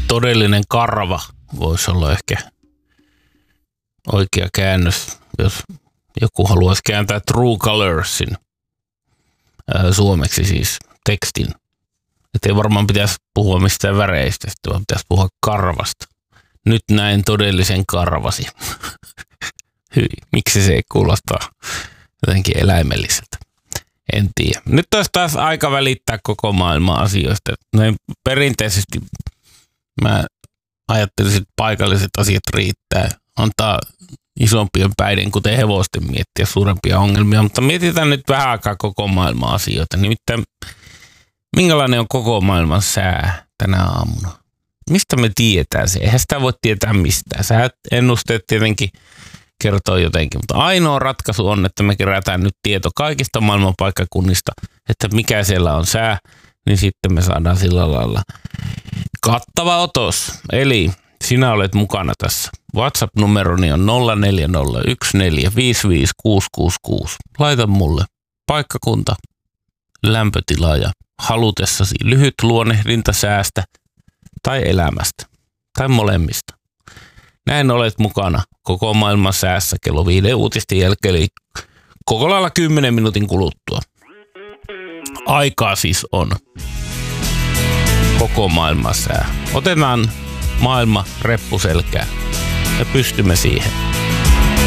todellinen karva voisi olla ehkä oikea käännös, jos joku haluaisi kääntää True Colorsin suomeksi siis tekstin. Että ei varmaan pitäisi puhua mistään väreistä, vaan pitäisi puhua karvasta. Nyt näin todellisen karvasi. Hyi, miksi se ei kuulostaa jotenkin eläimelliseltä? En tiedä. Nyt olisi taas aika välittää koko maailman asioista. Näin perinteisesti mä ajattelisin, että paikalliset asiat riittää. Antaa isompien päiden, kuten hevosten miettiä suurempia ongelmia. Mutta mietitään nyt vähän aikaa koko maailman asioita. Nimittäin minkälainen on koko maailman sää tänä aamuna? Mistä me tiedetään se? Eihän sitä voi tietää mistään. Sääennusteet tietenkin kertoo jotenkin, mutta ainoa ratkaisu on, että me kerätään nyt tieto kaikista maailman paikkakunnista, että mikä siellä on sää, niin sitten me saadaan sillä lailla kattava otos. Eli sinä olet mukana tässä. WhatsApp-numeroni on 0401455666. Laita mulle paikkakunta, lämpötila ja halutessasi lyhyt luonnehdinta säästä tai elämästä tai molemmista. Näin olet mukana koko maailman säässä kello 5 uutisten jälkeen, eli koko lailla 10 minuutin kuluttua. Aikaa siis on koko maailman sää. Otetaan maailma reppuselkään ja pystymme siihen.